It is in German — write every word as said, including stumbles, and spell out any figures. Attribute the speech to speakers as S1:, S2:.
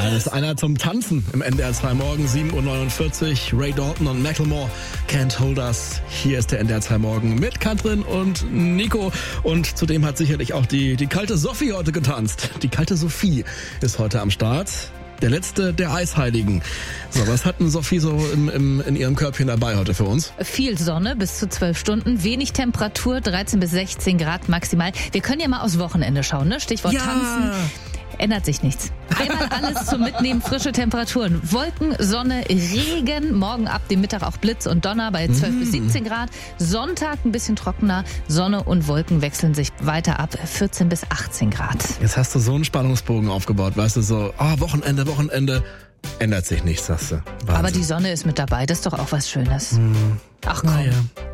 S1: Da ist einer zum Tanzen im N D R zwei Morgen, sieben Uhr neunundvierzig. Ray Dalton und Macklemore, Can't Hold Us. Hier ist der N D R zwei Morgen mit Katrin und Nico. Und zudem hat sicherlich auch die, die kalte Sophie heute getanzt. Die kalte Sophie ist heute am Start. Der letzte der Eisheiligen. So, was hat denn Sophie so im, im, in ihrem Körbchen dabei heute für uns?
S2: Viel Sonne bis zu zwölf Stunden, wenig Temperatur, dreizehn bis sechzehn Grad maximal. Wir können ja mal aufs Wochenende schauen, ne? Stichwort
S1: Ja.
S2: Tanzen. Ändert sich nichts. Einmal alles zum Mitnehmen, frische Temperaturen. Wolken, Sonne, Regen, morgen ab dem Mittag auch Blitz und Donner bei zwölf bis siebzehn Grad. Sonntag ein bisschen trockener, Sonne und Wolken wechseln sich weiter ab, vierzehn bis achtzehn Grad.
S1: Jetzt hast du so einen Spannungsbogen aufgebaut, weißt du, so, oh, Wochenende, Wochenende, ändert sich nichts, sagst du. Wahnsinn.
S2: Aber die Sonne ist mit dabei, das ist doch auch was Schönes. Ach komm.
S1: Naja.